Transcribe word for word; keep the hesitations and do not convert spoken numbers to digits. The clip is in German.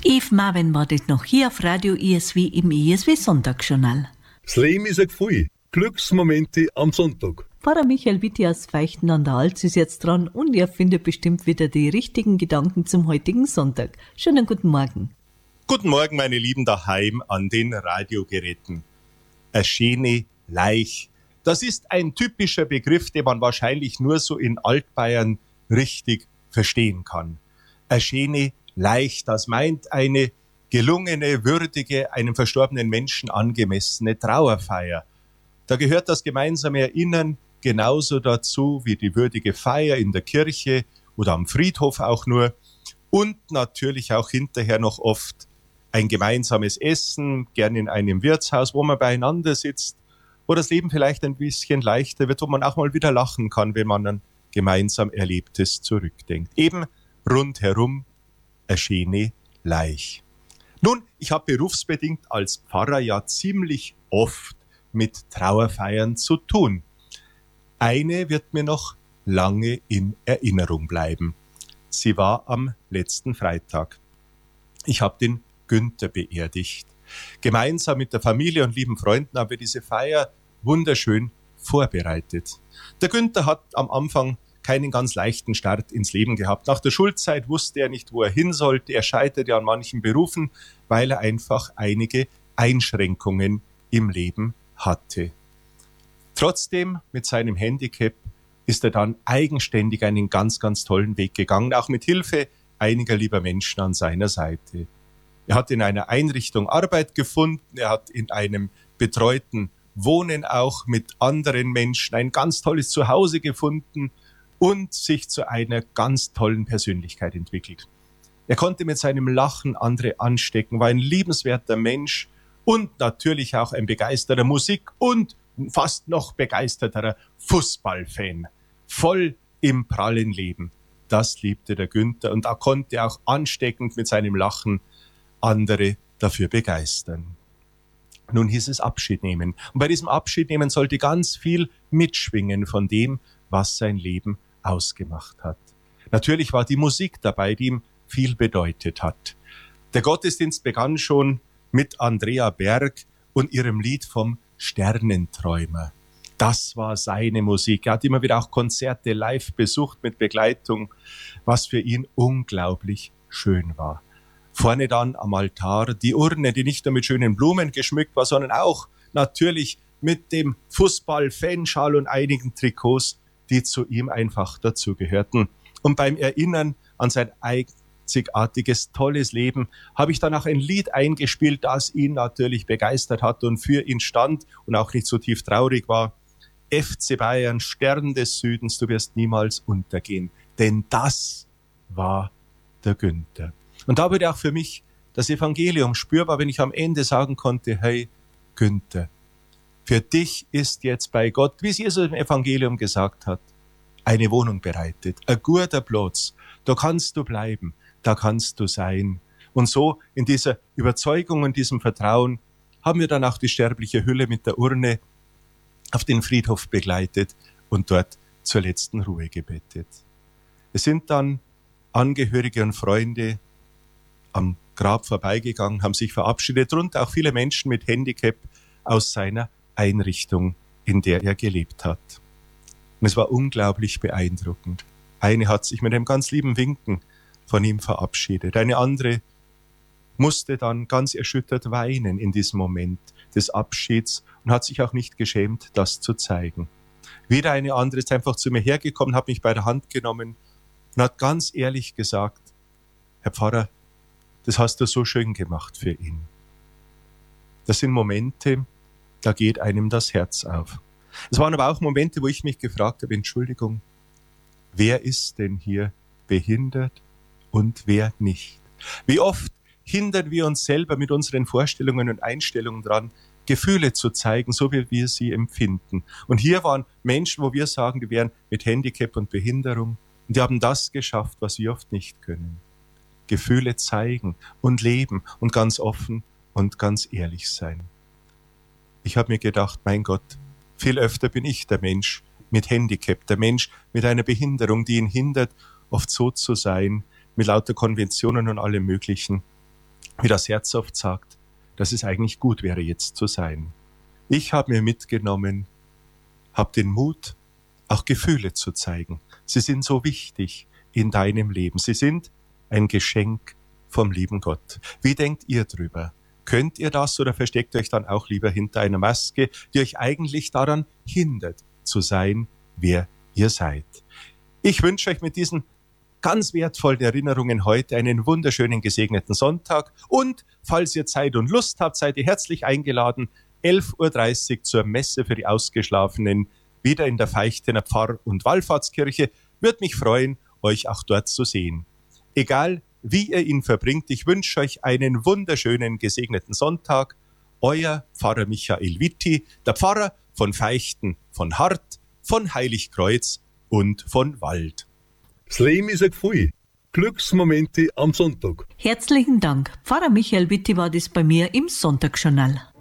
Eve Marvin war das noch hier auf Radio I S W im I S W Sonntagsjournal. Das Leben ist ein Gefühl. Glücksmomente am Sonntag. Pfarrer Michael Witti aus Feichten an der Alz ist jetzt dran und er findet bestimmt wieder die richtigen Gedanken zum heutigen Sonntag. Schönen guten Morgen. Guten Morgen, meine Lieben daheim an den Radiogeräten. Eine schöne Leich. Das ist ein typischer Begriff, den man wahrscheinlich nur so in Altbayern richtig verstehen kann. Eine schöne Leich, das meint eine gelungene, würdige, einem verstorbenen Menschen angemessene Trauerfeier. Da gehört das gemeinsame Erinnern genauso dazu wie die würdige Feier in der Kirche oder am Friedhof auch nur. Und natürlich auch hinterher noch oft ein gemeinsames Essen, gern in einem Wirtshaus, wo man beieinander sitzt, wo das Leben vielleicht ein bisschen leichter wird, wo man auch mal wieder lachen kann, wenn man an gemeinsam Erlebtes zurückdenkt. Eben rundherum eine schöne Leich. Nun, ich habe berufsbedingt als Pfarrer ja ziemlich oft mit Trauerfeiern zu tun. Eine wird mir noch lange in Erinnerung bleiben. Sie war am letzten Freitag. Ich habe den Günther beerdigt. Gemeinsam mit der Familie und lieben Freunden haben wir diese Feier wunderschön vorbereitet. Der Günther hat am Anfang keinen ganz leichten Start ins Leben gehabt. Nach der Schulzeit wusste er nicht, wo er hin sollte. Er scheiterte an manchen Berufen, weil er einfach einige Einschränkungen im Leben hatte. Trotzdem, mit seinem Handicap, ist er dann eigenständig einen ganz, ganz tollen Weg gegangen, auch mit Hilfe einiger lieber Menschen an seiner Seite. Er hat in einer Einrichtung Arbeit gefunden, er hat in einem betreuten Wohnen auch mit anderen Menschen ein ganz tolles Zuhause gefunden und sich zu einer ganz tollen Persönlichkeit entwickelt. Er konnte mit seinem Lachen andere anstecken, war ein liebenswerter Mensch und natürlich auch ein begeisterter Musik- und fast noch begeisterterer Fußballfan. Voll im prallen Leben. Das liebte der Günther und er konnte auch ansteckend mit seinem Lachen andere dafür begeistern. Nun hieß es Abschied nehmen. Und bei diesem Abschied nehmen sollte ganz viel mitschwingen von dem, was sein Leben ausgemacht hat. Natürlich war die Musik dabei, die ihm viel bedeutet hat. Der Gottesdienst begann schon mit Andrea Berg und ihrem Lied vom Sternenträumer. Das war seine Musik. Er hat immer wieder auch Konzerte live besucht mit Begleitung, was für ihn unglaublich schön war. Vorne dann am Altar die Urne, die nicht nur mit schönen Blumen geschmückt war, sondern auch natürlich mit dem Fußball-Fanschal und einigen Trikots, die zu ihm einfach dazugehörten. Und beim Erinnern an sein einzigartiges, tolles Leben habe ich dann auch ein Lied eingespielt, das ihn natürlich begeistert hat und für ihn stand und auch nicht so tief traurig war. F C Bayern, Stern des Südens, du wirst niemals untergehen. Denn das war der Günther. Und da wurde auch für mich das Evangelium spürbar, wenn ich am Ende sagen konnte, hey Günther, für dich ist jetzt bei Gott, wie es Jesus im Evangelium gesagt hat, eine Wohnung bereitet, ein guter Platz. Da kannst du bleiben, da kannst du sein. Und so in dieser Überzeugung und diesem Vertrauen haben wir dann auch die sterbliche Hülle mit der Urne auf den Friedhof begleitet und dort zur letzten Ruhe gebettet. Es sind dann Angehörige und Freunde am Grab vorbeigegangen, haben sich verabschiedet und auch viele Menschen mit Handicap aus seiner Einrichtung, in der er gelebt hat. Und es war unglaublich beeindruckend. Eine hat sich mit einem ganz lieben Winken von ihm verabschiedet. Eine andere musste dann ganz erschüttert weinen in diesem Moment des Abschieds und hat sich auch nicht geschämt, das zu zeigen. Wieder eine andere ist einfach zu mir hergekommen, hat mich bei der Hand genommen und hat ganz ehrlich gesagt, Herr Pfarrer, das hast du so schön gemacht für ihn. Das sind Momente, da geht einem das Herz auf. Es waren aber auch Momente, wo ich mich gefragt habe, Entschuldigung, wer ist denn hier behindert und wer nicht? Wie oft hindern wir uns selber mit unseren Vorstellungen und Einstellungen dran, Gefühle zu zeigen, so wie wir sie empfinden. Und hier waren Menschen, wo wir sagen, die wären mit Handicap und Behinderung und die haben das geschafft, was wir oft nicht können. Gefühle zeigen und leben und ganz offen und ganz ehrlich sein. Ich habe mir gedacht, mein Gott, viel öfter bin ich der Mensch mit Handicap, der Mensch mit einer Behinderung, die ihn hindert, oft so zu sein, mit lauter Konventionen und allem Möglichen. wie das Herz oft sagt, dass es eigentlich gut wäre, jetzt zu sein. Ich habe mir mitgenommen, habe den Mut, auch Gefühle zu zeigen. Sie sind so wichtig in deinem Leben. Sie sind ein Geschenk vom lieben Gott. Wie denkt ihr drüber? Könnt ihr das oder versteckt euch dann auch lieber hinter einer Maske, die euch eigentlich daran hindert, zu sein, wer ihr seid? Ich wünsche euch mit diesen ganz wertvollen Erinnerungen heute einen wunderschönen gesegneten Sonntag und falls ihr Zeit und Lust habt, seid ihr herzlich eingeladen, elf Uhr dreißig zur Messe für die Ausgeschlafenen, wieder in der Veichtener Pfarr- und Wallfahrtskirche. Würde mich freuen, euch auch dort zu sehen. Egal, wie ihr ihn verbringt, ich wünsche euch einen wunderschönen gesegneten Sonntag. Euer Pfarrer Michael Witti, der Pfarrer von Veichten, von Hart, von Heiligkreuz und von Wald. Das Leben ist ein Gefühl. Glücksmomente am Sonntag. Herzlichen Dank. Pfarrer Michael Witti war das bei mir im Sonntagsjournal.